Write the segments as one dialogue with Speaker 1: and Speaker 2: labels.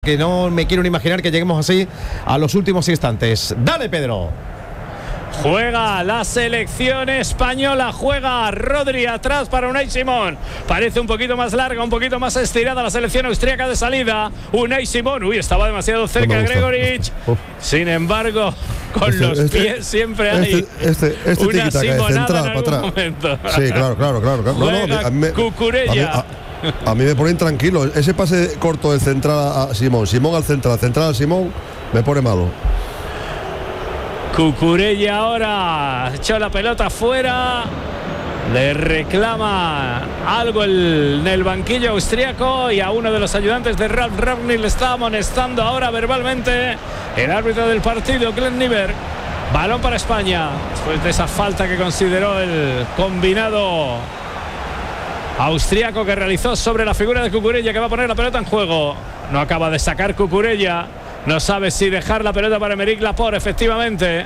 Speaker 1: Que no me quiero ni imaginar que lleguemos así a los últimos instantes. ¡Dale, Pedro!
Speaker 2: Juega la selección española, juega Rodri atrás para Unai Simón. Parece un poquito más larga, un poquito más estirada la selección austríaca de salida. Unai Simón, estaba demasiado cerca Gregoritsch. Sin embargo, con los pies siempre hay una simonada en algún momento.
Speaker 3: Sí, claro.
Speaker 2: Cucurella.
Speaker 3: A mí me pone intranquilo. Ese pase corto del central a Simón, Simón al central a Simón, me pone malo.
Speaker 2: Cucurella ahora echó la pelota fuera. Le reclama algo en el banquillo austriaco y a uno de los ayudantes de Ralf Rangnick le está amonestando ahora verbalmente el árbitro del partido, Glenn Nieberg. Balón para España después de esa falta que consideró el combinado austriaco que realizó sobre la figura de Cucurella, que va a poner la pelota en juego. No acaba de sacar Cucurella. No sabe si dejar la pelota para Aymeric Laporte. Efectivamente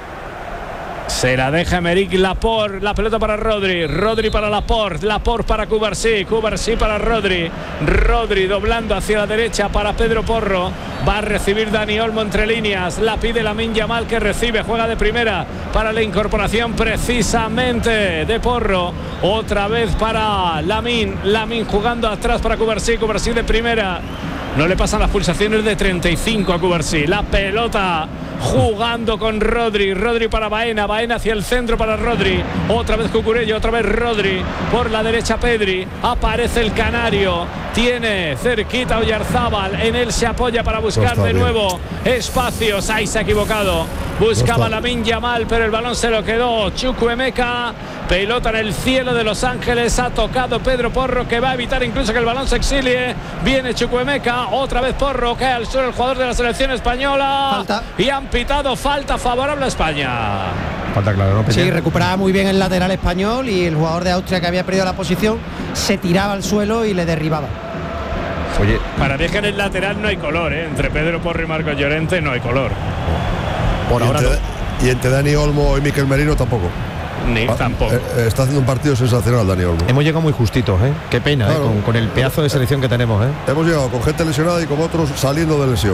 Speaker 2: se la deja Aymeric Laporte. La pelota para Rodri. Rodri para Laporte. Laporte para Cubarsí. Cubarsí para Rodri. Rodri doblando hacia la derecha para Pedro Porro. Va a recibir Dani Olmo entre líneas. La pide Lamine Yamal, que recibe. Juega de primera para la incorporación precisamente de Porro. Otra vez para Lamine. Lamine jugando atrás para Cubarsí. Cubarsí de primera. No le pasan las pulsaciones de 35 a Cubarsí. La pelota jugando con Rodri. Rodri para Baena. Baena hacia el centro para Rodri. Otra vez Cucurella. Otra vez Rodri. Por la derecha Pedri. Aparece el canario. Tiene cerquita Oyarzábal. En él se apoya para buscar de nuevo espacios. Ahí se ha equivocado. Buscaba Lamine Yamal, pero el balón se lo quedó Chukwuemeka. Pelota en el cielo de Los Ángeles. Ha tocado Pedro Porro, que va a evitar incluso que el balón se exilie. Viene Chukwuemeka. Otra vez Porro. Cae al suelo el jugador de la selección española.
Speaker 4: Falta.
Speaker 2: Y han pitado falta favorable a España.
Speaker 1: Falta, claro, ¿no?
Speaker 4: Sí, recuperaba muy bien el lateral español y el jugador de Austria, que había perdido la posición, se tiraba al suelo y le derribaba.
Speaker 1: Oye,
Speaker 2: para mí es que en el lateral no hay color, ¿eh? Entre Pedro Porro y Marcos Llorente no hay color.
Speaker 1: Por ahora no.
Speaker 3: Y entre Dani Olmo y Mikel Merino tampoco.
Speaker 2: Tampoco.
Speaker 3: Está haciendo un partido sensacional Dani Olmo.
Speaker 1: Hemos llegado muy justitos, ¿eh? Qué pena,
Speaker 3: claro.
Speaker 1: Con el pedazo de selección que tenemos, ¿eh?
Speaker 3: Hemos llegado con gente lesionada y con otros saliendo de lesión.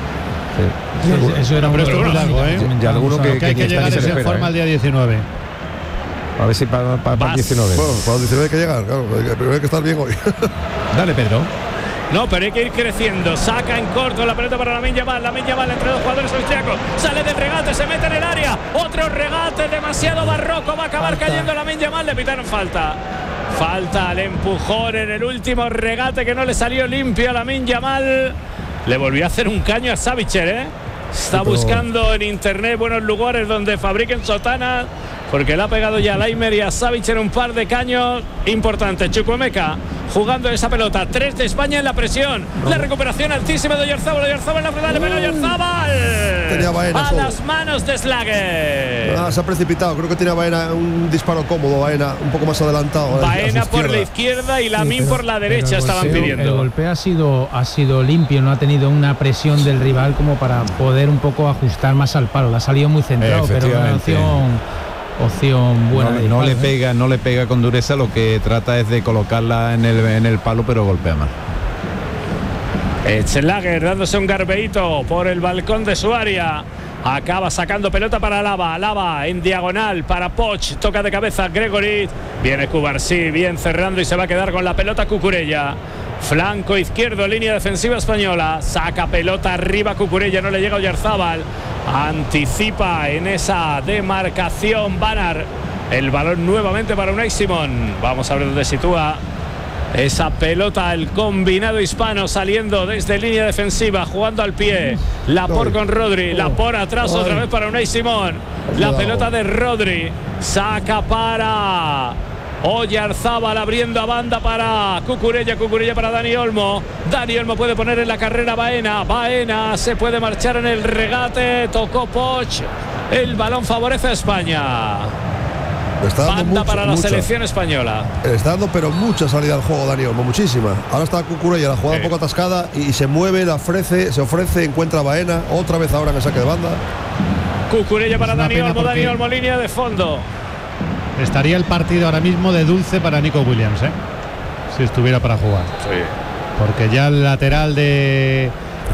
Speaker 5: Sí, eso era un largo, ¿eh?
Speaker 1: Y alguno que
Speaker 5: hay que llegar en forma el día 19.
Speaker 1: A ver si para el 19.
Speaker 3: Bueno, para el 19 hay que llegar, claro. Pero hay que estar bien hoy.
Speaker 1: Dale, Pedro.
Speaker 2: No, pero hay que ir creciendo. Saca en corto la pelota para Lamine Yamal. Lamine Yamal entre dos jugadores austriacos. Sale del regate, se mete en el área. Otro regate demasiado barroco. Va a acabar cayendo Lamine Yamal. Le pitaron falta. Falta al empujón en el último regate que no le salió limpio a Lamine Yamal. Le volvió a hacer un caño a Savitzer, ¿eh? Está buscando en internet buenos lugares donde fabriquen sotanas, porque le ha pegado ya a Laimer y a Savitzer un par de caños importantes. Chukwuemeka jugando esa pelota. 3 de España en la presión. La recuperación altísima de Oyarzábal. Oyarzábal en la frontal. Le Oyarzábal
Speaker 3: Tenía Baena
Speaker 2: a
Speaker 3: solo.
Speaker 2: las manos de Slager.
Speaker 3: Se ha precipitado. Creo que tenía Baena un disparo cómodo. Baena un poco más adelantado.
Speaker 2: Baena por la izquierda y Lamine por la derecha estaban pidiendo.
Speaker 5: El golpe ha sido limpio. No ha tenido una presión del rival como para poder un poco ajustar más al palo. La ha salido muy centrado, pero una opción buena.
Speaker 6: No le pega con dureza, lo que trata es de colocarla en el palo, pero golpea mal.
Speaker 2: Schlager dándose un garbeíto por el balcón de su área. Acaba sacando pelota para Alaba. Alaba en diagonal para Poch. Toca de cabeza Gregoritsch. Viene Cubarsí, bien cerrando y se va a quedar con la pelota Cucurella. Flanco izquierdo, línea defensiva española. Saca pelota arriba Cucurella, no le llega Oyarzábal. Anticipa en esa demarcación Banar. El balón nuevamente para Unai Simón. Vamos a ver dónde sitúa esa pelota el combinado hispano, saliendo desde línea defensiva, jugando al pie. Laporte con Rodri. Laporte atrás otra vez para Unai Simón. La pelota de Rodri. Saca para Oyarzábal, abriendo a banda para Cucurella. Cucurella para Dani Olmo. Dani Olmo puede poner en la carrera a Baena. Baena se puede marchar en el regate. Tocó Poch. El balón favorece a España. Banda para la selección española.
Speaker 3: Está dando pero mucha salida al juego Dani Olmo, muchísima. Ahora está Cucurella, la jugada un poco atascada y se mueve, se ofrece, encuentra a Baena. Otra vez ahora en el saque de banda.
Speaker 2: Cucurella para Dani Olmo. Dani Olmo, línea de fondo.
Speaker 5: Estaría el partido ahora mismo de dulce para Nico Williams, si estuviera para jugar.
Speaker 2: Sí.
Speaker 5: Porque ya el lateral de